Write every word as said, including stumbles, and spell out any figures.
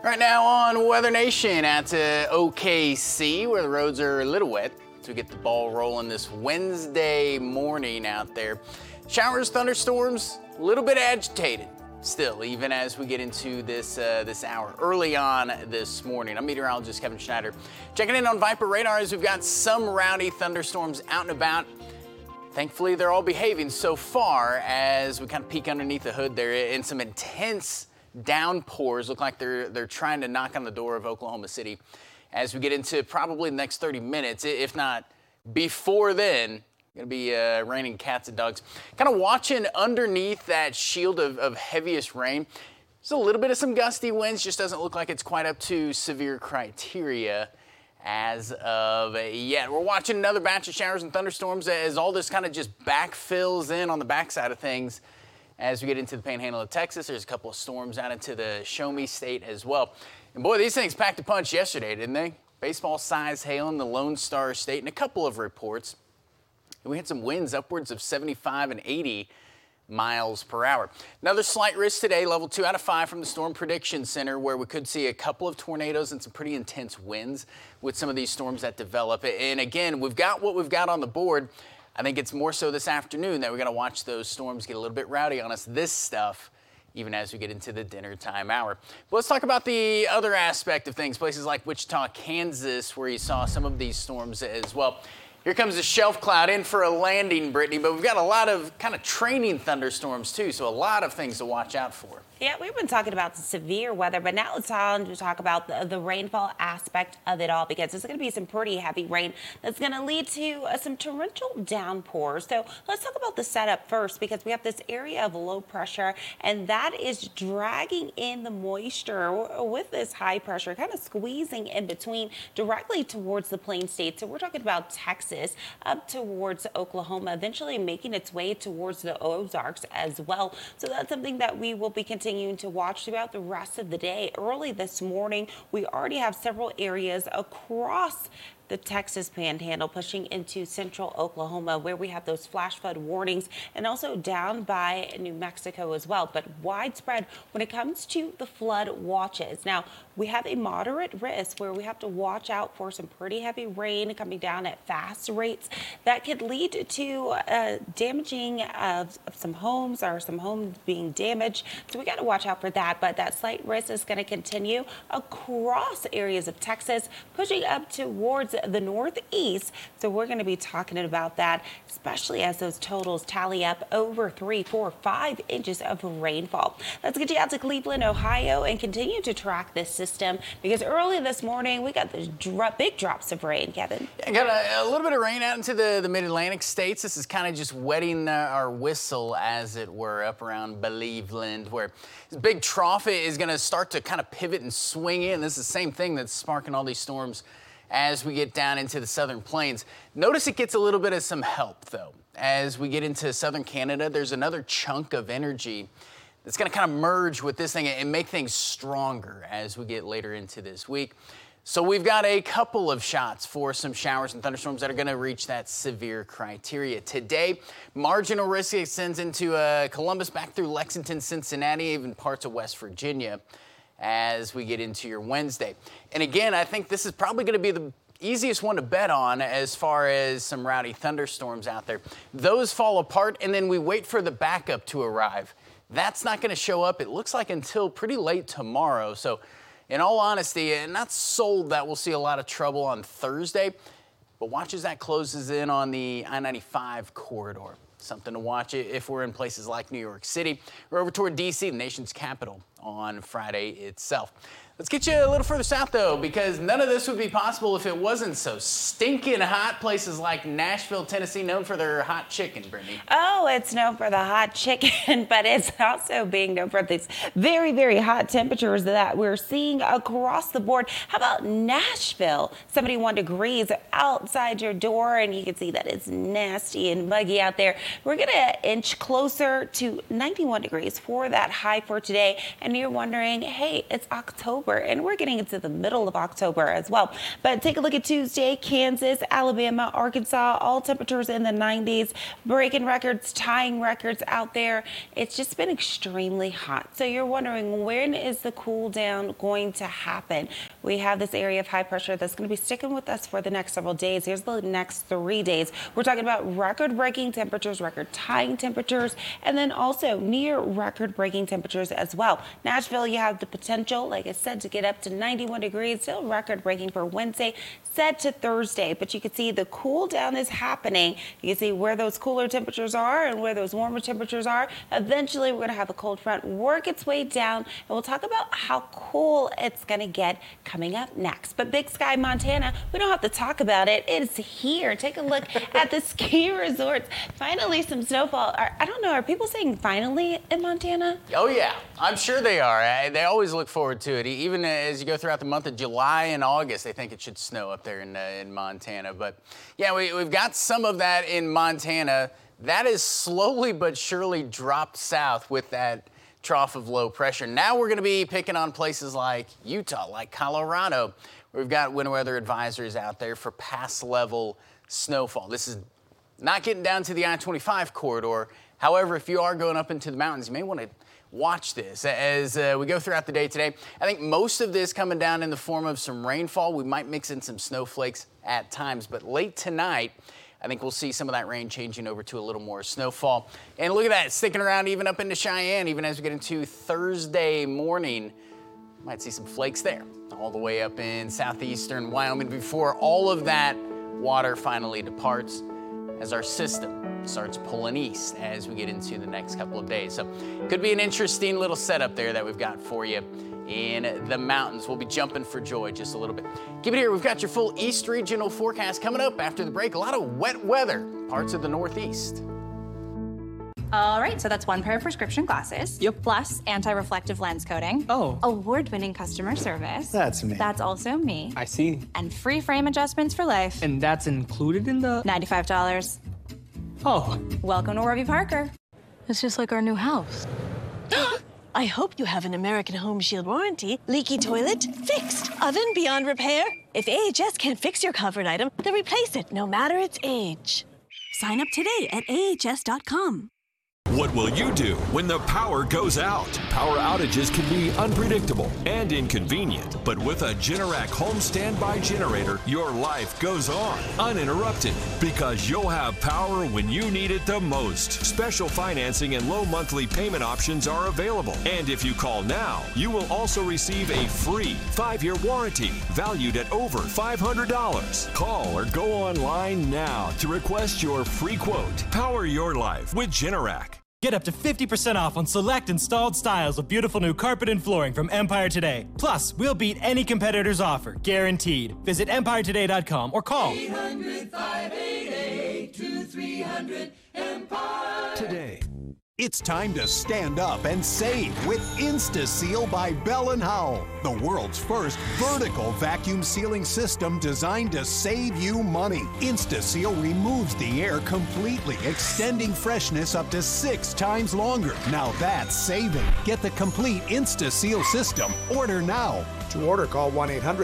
Right now on Weather Nation at uh, O K C, where the roads are a little wet, so we get the ball rolling this Wednesday morning out there. Showers, thunderstorms, a little bit agitated still, even as we get into this uh, this hour. Early on this morning, I'm meteorologist Kevin Schneider. Checking in on Viper radars, we've got some rowdy thunderstorms out and about. Thankfully, they're all behaving so far as we kind of peek underneath the hood there, and some intense downpours look like they're they're trying to knock on the door of Oklahoma City as we get into probably the next thirty minutes, if not before then. Going to be uh, raining cats and dogs. Kind of watching underneath that shield of, of heaviest rain. There's a little bit of some gusty winds, just doesn't look like it's quite up to severe criteria as of yet. We're watching another batch of showers and thunderstorms as all this kind of just backfills in on the backside of things. As we get into the Panhandle of Texas, there's a couple of storms out into the Show Me State as well. And boy, these things packed a punch yesterday, didn't they? Baseball-sized hail in the Lone Star State and a couple of reports. And we had some winds upwards of seventy-five and eighty miles per hour. Another slight risk today, level two out of five from the Storm Prediction Center, where we could see a couple of tornadoes and some pretty intense winds with some of these storms that develop. And again, we've got what we've got on the board. I think it's more so this afternoon that we're going to watch those storms get a little bit rowdy on us. This stuff, even as we get into the dinner time hour. But let's talk about the other aspect of things, places like Wichita, Kansas, where you saw some of these storms as well. Here comes a shelf cloud in for a landing, Brittany, but we've got a lot of kind of training thunderstorms too, so a lot of things to watch out for. Yeah, we've been talking about the severe weather, but now it's time to talk about the, the rainfall aspect of it all, because there's going to be some pretty heavy rain that's going to lead to uh, some torrential downpours. So let's talk about the setup first, because we have this area of low pressure, and that is dragging in the moisture with this high pressure, kind of squeezing in between directly towards the Plain States. So we're talking about Texas up towards Oklahoma, eventually making its way towards the Ozarks as well. So that's something that we will be continuing to watch throughout the rest of the day. Early this morning, we already have several areas across the Texas Panhandle pushing into central Oklahoma, where we have those flash flood warnings, and also down by New Mexico as well, but widespread when it comes to the flood watches. Now, we have a moderate risk where we have to watch out for some pretty heavy rain coming down at fast rates that could lead to uh, damaging of, of some homes, or some homes being damaged. So we got to watch out for that, but that slight risk is going to continue across areas of Texas, pushing up towards the northeast. So we're going to be talking about that, especially as those totals tally up over three, four, five inches of rainfall. Let's get you out to Cleveland, Ohio, and continue to track this system, because early this morning we got these dro- big drops of rain, Kevin. Yeah, got a, a little bit of rain out into the, the mid-Atlantic states. This is kind of just wetting uh, our whistle, as it were, up around Believeland, where this big trough is going to start to kind of pivot and swing in. This is the same thing that's sparking all these storms as we get down into the southern plains. Notice it gets a little bit of some help, though. As we get into southern Canada, there's another chunk of energy that's going to kind of merge with this thing and make things stronger as we get later into this week. So we've got a couple of shots for some showers and thunderstorms that are going to reach that severe criteria. Today, marginal risk extends into uh, Columbus, back through Lexington, Cincinnati, even parts of West Virginia, as we get into your Wednesday. And again, I think this is probably going to be the easiest one to bet on as far as some rowdy thunderstorms out there. Those fall apart, and then we wait for the backup to arrive. That's not going to show up, it looks like, until pretty late tomorrow. So in all honesty, not sold that we'll see a lot of trouble on Thursday, but watch as that closes in on the I ninety-five corridor. Something to watch if we're in places like New York City or over toward D C, the nation's capital, on Friday itself. Let's get you a little further south, though, because none of this would be possible if it wasn't so stinking hot. Places like Nashville, Tennessee, known for their hot chicken, Brittany. Oh, it's known for the hot chicken, but it's also being known for these very, very hot temperatures that we're seeing across the board. How about Nashville? seventy-one degrees outside your door, and you can see that it's nasty and muggy out there. We're going to inch closer to ninety-one degrees for that high for today, and you're wondering, hey, it's October, and we're getting into the middle of October as well. But take a look at Tuesday. Kansas, Alabama, Arkansas, all temperatures in the nineties, breaking records, tying records out there. It's just been extremely hot. So you're wondering, when is the cool down going to happen? We have this area of high pressure that's going to be sticking with us for the next several days. Here's the next three days. We're talking about record-breaking temperatures, record-tying temperatures, and then also near record-breaking temperatures as well. Nashville, you have the potential, like I said, to get up to ninety-one degrees, still record-breaking for Wednesday, set to Thursday. But you can see the cool down is happening. You can see where those cooler temperatures are and where those warmer temperatures are. Eventually, we're going to have a cold front work its way down, and we'll talk about how cool it's going to get coming up next. But Big Sky, Montana, we don't have to talk about it. It's here. Take a look at the ski resorts. Finally, some snowfall. Are, I don't know, are people saying finally in Montana? Oh, yeah. I'm sure they are. I, they always look forward to it. Even as you go throughout the month of July and August, they think it should snow up there in, uh, in Montana. But, yeah, we, we've got some of that in Montana. That is slowly but surely dropped south with that trough of low pressure. Now we're going to be picking on places like Utah, like Colorado. We've got winter weather advisories out there for pass level snowfall. This is not getting down to the I twenty-five corridor. However, if you are going up into the mountains, you may want to watch this as uh, we go throughout the day today. I think most of this coming down in the form of some rainfall. We might mix in some snowflakes at times, but late tonight, I think we'll see some of that rain changing over to a little more snowfall. And look at that, sticking around even up into Cheyenne, even as we get into Thursday morning. Might see some flakes there, all the way up in southeastern Wyoming before all of that water finally departs as our system starts pulling east as we get into the next couple of days. So could be an interesting little setup there that we've got for you in the mountains. We'll be jumping for joy just a little bit. Keep it here. We've got your full East regional forecast coming up after the break. A lot of wet weather, parts of the Northeast. All right, so that's one pair of prescription glasses. Yep. Plus anti-reflective lens coating. Oh. Award-winning customer service. That's me. That's also me. I see. And free frame adjustments for life. And that's included in the... ninety-five dollars. Oh. Welcome to Warby Parker. It's just like our new house. I hope you have an American Home Shield warranty. Leaky toilet? Fixed. Oven beyond repair? If A H S can't fix your covered item, then replace it, no matter its age. Sign up today at A H S dot com. What will you do when the power goes out? Power outages can be unpredictable and inconvenient, but with a Generac home standby generator, your life goes on uninterrupted because you'll have power when you need it the most. Special financing and low monthly payment options are available. And if you call now, you will also receive a free five-year warranty valued at over five hundred dollars. Call or go online now to request your free quote. Power your life with Generac. Get up to fifty percent off on select installed styles of beautiful new carpet and flooring from Empire Today. Plus, we'll beat any competitor's offer, guaranteed. Visit empire today dot com or call eight hundred, five eight eight, two three hundred, Empire. Today. It's time to stand up and save with InstaSeal by Bell and Howell, the world's first vertical vacuum sealing system designed to save you money. InstaSeal removes the air completely, extending freshness up to six times longer. Now that's saving. Get the complete InstaSeal system. Order now. To order, call one eight hundred